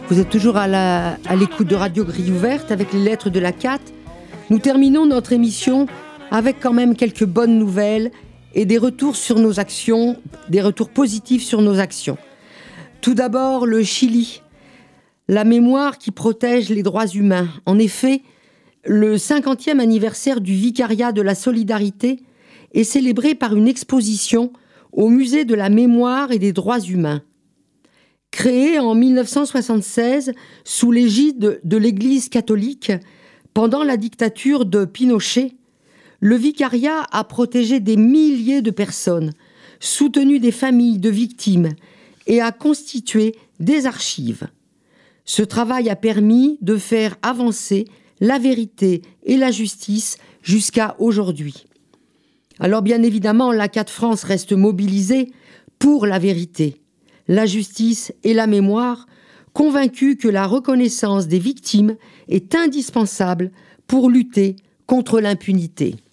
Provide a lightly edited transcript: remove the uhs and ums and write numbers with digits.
Vous êtes toujours à l'écoute de Radio Grille Ouverte avec les lettres de la CAT. Nous terminons notre émission avec quand même quelques bonnes nouvelles et des retours sur nos actions, des retours positifs sur nos actions. Tout d'abord, le Chili, la mémoire qui protège les droits humains. En effet, le 50e anniversaire du Vicariat de la Solidarité est célébré par une exposition au Musée de la Mémoire et des Droits Humains. Créé en 1976 sous l'égide de l'Église catholique, pendant la dictature de Pinochet, le vicariat a protégé des milliers de personnes, soutenu des familles de victimes et a constitué des archives. Ce travail a permis de faire avancer la vérité et la justice jusqu'à aujourd'hui. Alors bien évidemment, la CAT France reste mobilisée pour la vérité, la justice et la mémoire, convaincue que la reconnaissance des victimes est indispensable pour lutter contre l'impunité.